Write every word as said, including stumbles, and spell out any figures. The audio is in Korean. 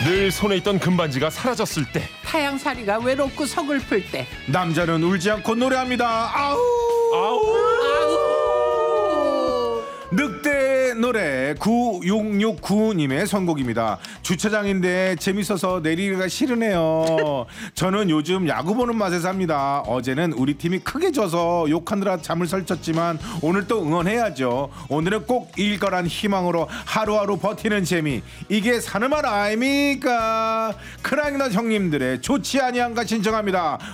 늘 손에 있던 금반지가 사라졌을 때, 타양살이가 외롭고 서글플 때, 남자는 울지 않고 노래합니다. 아우 아우. 늑대 노래 구육육구님의 선곡입니다. 주차장인데 재밌어서 내리기가 싫으네요. 저는 요즘 야구 보는 맛에 삽니다. 어제는 우리 팀이 크게 져서 욕하느라 잠을 설쳤지만 오늘 또 응원해야죠. 오늘은 꼭 이길 거란 희망으로 하루하루 버티는 재미, 이게 사는 말 아닙니까? 크라잉넛 형님들의 좋지 아니한가 신청합니다.